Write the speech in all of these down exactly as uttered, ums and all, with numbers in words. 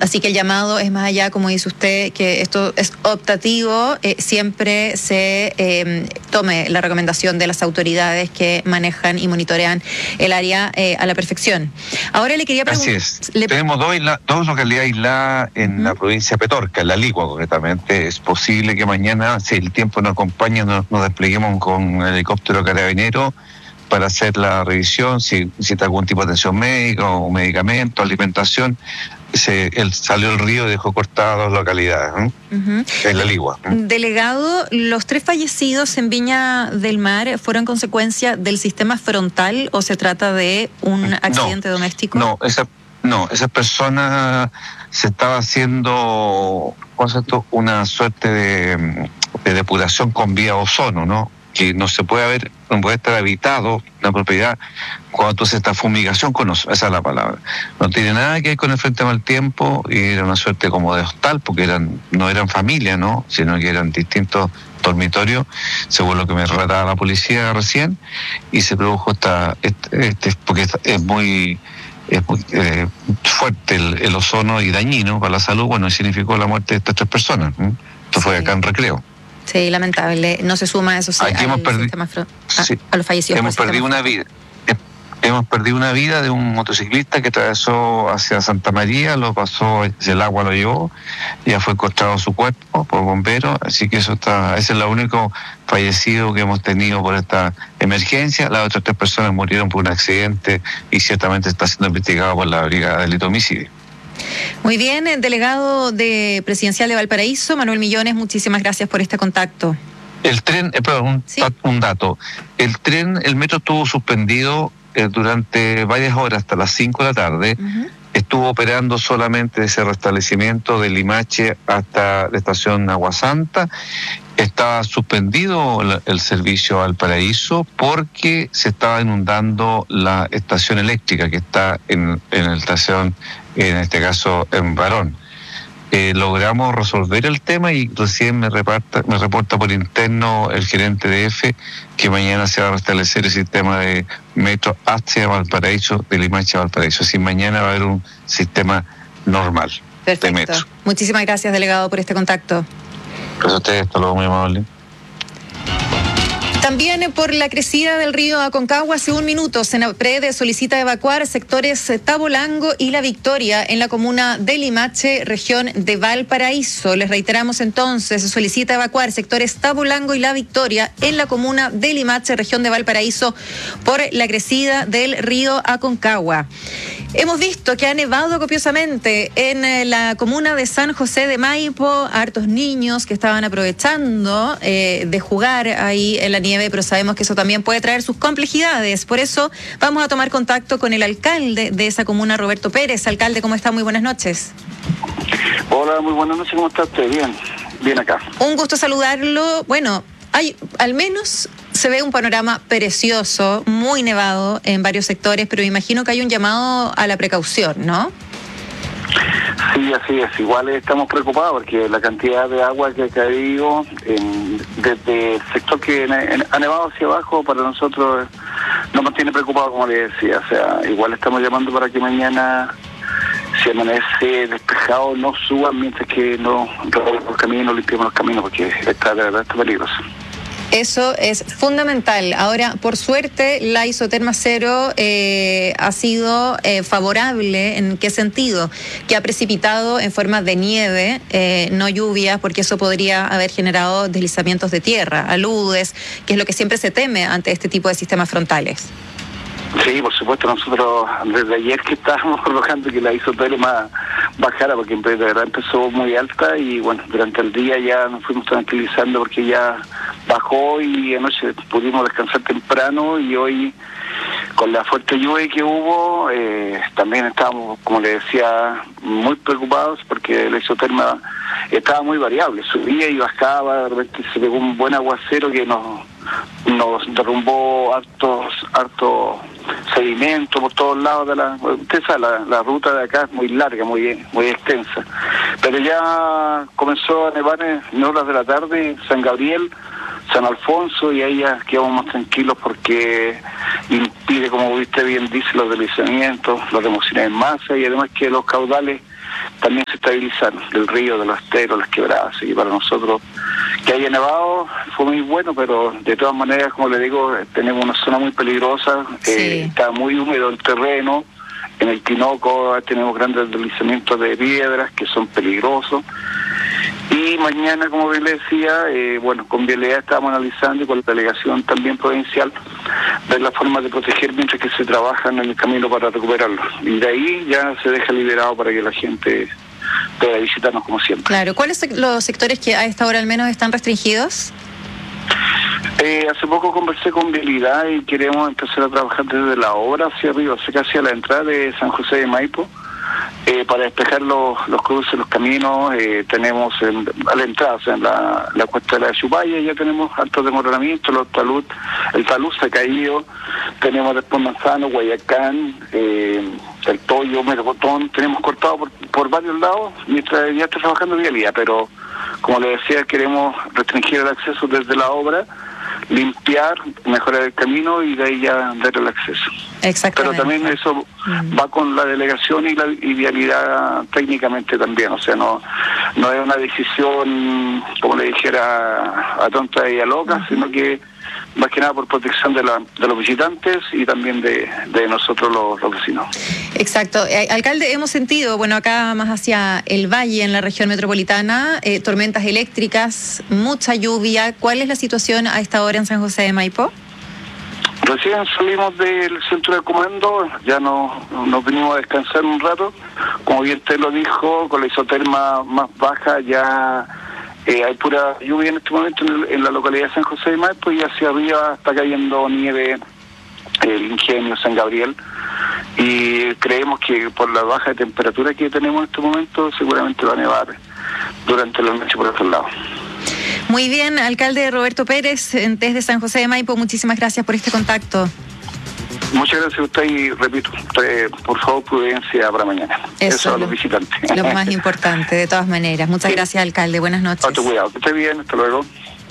Así que el llamado es más allá, como dice usted, que esto es optativo, eh, siempre se eh, tome la recomendación de las autoridades que manejan y monitorean el área eh, a la perfección. Ahora le quería preguntar... Así es. Le... Tenemos dos, isla, dos localidades aisladas en uh-huh. la provincia de Petorca, en La Ligua concretamente. Es posible que mañana, si el tiempo nos acompaña, nos, nos despleguemos con el helicóptero carabinero para hacer la revisión, si necesita algún tipo de atención médica o medicamento, alimentación. Se, él salió el río y dejó cortadas dos localidades, ¿eh? Uh-huh. En La Ligua. ¿eh? Delegado, ¿los tres fallecidos en Viña del Mar fueron consecuencia del sistema frontal o se trata de un accidente no, doméstico? No, esa, no, esa persona se estaba haciendo una suerte de, de depuración con vía ozono, ¿no? Que no se puede haber, no puede estar habitado una propiedad cuando tú haces esta fumigación con ozono, esa es la palabra. No tiene nada que ver con el Frente Mal Tiempo y era una suerte como de hostal, porque eran no eran familia, ¿no? Sino que eran distintos dormitorios, según lo que me relataba la policía recién, y se produjo esta, este, este porque es muy, es muy eh, fuerte el, el ozono y dañino para la salud, bueno, y significó la muerte de estas tres personas. ¿eh? Esto fue acá en Recreo. Sí, lamentable. No se suma eso sí, Aquí hemos perdido, a, sí, a los fallecidos. Hemos perdido una vida. Hemos perdido una vida de un motociclista que atravesó hacia Santa María, lo pasó, el agua lo llevó, ya fue encontrado su cuerpo por bomberos, así que eso está, ese es el único fallecido que hemos tenido por esta emergencia. Las otras tres personas murieron por un accidente y ciertamente está siendo investigado por la Brigada de Delito Homicidio. Muy bien, el delegado de Presidencial de Valparaíso, Manuel Millones, muchísimas gracias por este contacto. El tren, eh, perdón, un, ¿Sí? un dato. El tren, el metro estuvo suspendido eh, durante varias horas hasta las cinco de la tarde. Uh-huh. Estuvo operando solamente ese restablecimiento de Limache hasta la estación Aguasanta. Estaba suspendido el, el servicio al Paraíso porque se estaba inundando la estación eléctrica que está en, en la estación, en este caso en Barón. Eh, logramos resolver el tema y recién me, reparta, me reporta por interno el gerente de E F E que mañana se va a restablecer el sistema de metro hacia Valparaíso, de Limache a Valparaíso. Así mañana va a haber un sistema normal. Perfecto. De metro. Muchísimas gracias, delegado, por este contacto. Gracias a ustedes, hasta luego, muy amable. También por la crecida del río Aconcagua, hace un minuto, Senapred solicita evacuar sectores Tabolango y La Victoria en la comuna de Limache, región de Valparaíso. Les reiteramos entonces, se solicita evacuar sectores Tabolango y La Victoria en la comuna de Limache, región de Valparaíso, por la crecida del río Aconcagua. Hemos visto que ha nevado copiosamente en la comuna de San José de Maipo, hartos niños que estaban aprovechando eh, de jugar ahí en la nieve, pero sabemos que eso también puede traer sus complejidades. Por eso vamos a tomar contacto con el alcalde de esa comuna, Roberto Pérez. Alcalde, ¿cómo está? Muy buenas noches. Hola, muy buenas noches, ¿cómo está usted? Bien, bien acá. Un gusto saludarlo. Bueno, hay al menos... se ve un panorama precioso, muy nevado en varios sectores, pero imagino que hay un llamado a la precaución, ¿no? Sí, así es. Igual estamos preocupados porque la cantidad de agua que ha caído en, desde el sector que ha nevado hacia abajo para nosotros nos mantiene preocupados, como le decía. O sea, igual estamos llamando para que mañana, si amanece despejado, no suban mientras que no recorremos los caminos, limpiemos los caminos, porque está de verdad está peligroso. Eso es fundamental. Ahora, por suerte, la isoterma cero eh, ha sido eh, favorable. ¿En qué sentido? Que ha precipitado en forma de nieve, eh, no lluvia, porque eso podría haber generado deslizamientos de tierra, aludes, que es lo que siempre se teme ante este tipo de sistemas frontales. Sí, por supuesto, nosotros desde ayer que estábamos rogando que la isoterma bajara, porque de verdad empezó muy alta y bueno, durante el día ya nos fuimos tranquilizando porque ya bajó y anoche pudimos descansar temprano y hoy con la fuerte lluvia que hubo eh, también estábamos, como le decía, muy preocupados porque la isoterma estaba muy variable, subía y bajaba, de repente se pegó un buen aguacero que nos nos derrumbó hartos harto sedimento por todos lados de la usted sabe, la, la ruta de acá es muy larga, muy muy extensa, pero ya comenzó a nevar en horas de la tarde San Gabriel, San Alfonso, y ahí ya quedamos más tranquilos porque impide, como usted bien dice, los deslizamientos, las remociones en masa y además que los caudales también se estabilizaron, del río, de los esteros, las quebradas, y para nosotros que haya nevado fue muy bueno, pero de todas maneras, como le digo, tenemos una zona muy peligrosa, sí. eh, está muy húmedo el terreno, en el Tinoco tenemos grandes deslizamientos de piedras que son peligrosos, y mañana, como bien le decía, eh, bueno, con Vialidad estamos analizando y con la delegación también provincial, ver la forma de proteger mientras que se trabaja en el camino para recuperarlo, y de ahí ya se deja liberado para que la gente pueda visitarnos como siempre. Claro, ¿cuáles son los sectores que a esta hora al menos están restringidos? Eh, hace poco conversé con Vialidad y queremos empezar a trabajar desde la obra hacia arriba, hacia casi a la entrada de San José de Maipo, eh, para despejar los, los cruces, los caminos. Eh, tenemos en, a la entrada, o sea, en la, la cuesta de la Chupaya ya tenemos altos desmoronamientos, los talud, el talud se ha caído, tenemos después Manzano, Guayacán, eh, el Toyo, Melocotón, tenemos cortado por, por varios lados mientras ya está trabajando Vialidad, pero como le decía, queremos restringir el acceso desde la obra, limpiar, mejorar el camino y de ahí ya dar el acceso. Exactamente. Pero también eso uh-huh. va con la delegación y la y Vialidad técnicamente también, o sea, no no es una decisión, como le dijera, a tonta y a loca, uh-huh. sino que más que nada por protección de, la, de los visitantes y también de, de nosotros los, los vecinos. Exacto. Eh, alcalde, hemos sentido, bueno, acá más hacia el valle, en la región metropolitana, eh, tormentas eléctricas, mucha lluvia. ¿Cuál es la situación a esta hora en San José de Maipo? Recién salimos del centro de comando, ya nos, nos vinimos a descansar un rato. Como bien usted lo dijo, con la isoterma más baja ya... Eh, hay pura lluvia en este momento en, el, en la localidad de San José de Maipo, y hacia arriba está cayendo nieve, el Ingenio, San Gabriel, y creemos que por la baja de temperatura que tenemos en este momento seguramente va a nevar durante la noche por otro lado. Muy bien, alcalde Roberto Pérez, desde San José de Maipo, muchísimas gracias por este contacto. Muchas gracias a usted y repito, usted, por favor, prudencia para mañana. Eso, Eso a lo, los visitantes. Lo más importante, de todas maneras. Muchas sí. gracias, alcalde. Buenas noches. Hazte cuidado, que esté bien, hasta luego.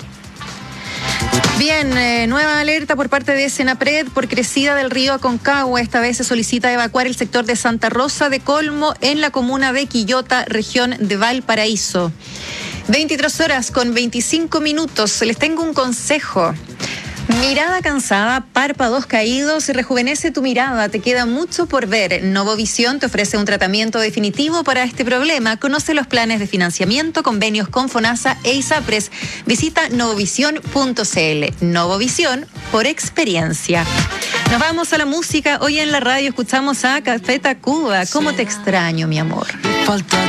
Bien, eh, nueva alerta por parte de Senapred por crecida del río Aconcagua. Esta vez se solicita evacuar el sector de Santa Rosa de Colmo en la comuna de Quillota, región de Valparaíso. veintitrés horas con veinticinco minutos. Les tengo un consejo. Mirada cansada, párpados caídos, rejuvenece tu mirada, te queda mucho por ver. Novovisión te ofrece un tratamiento definitivo para este problema. Conoce los planes de financiamiento, convenios con FONASA e ISAPRES. Visita novovisión punto c l. Novovisión por experiencia. Nos vamos a la música. Hoy en la radio escuchamos a Café Tacuba. ¿Cómo te extraño, mi amor?